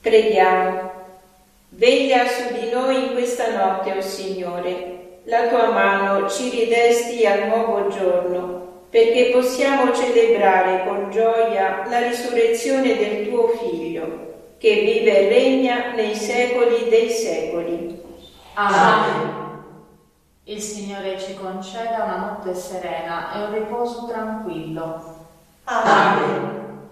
Preghiamo. Veglia su di noi in questa notte, o Signore. La tua mano ci ridesti al nuovo giorno, perché possiamo celebrare con gioia la risurrezione del tuo Figlio, che vive e regna nei secoli dei secoli. Amen. Il Signore ci conceda una notte serena e un riposo tranquillo. Amen.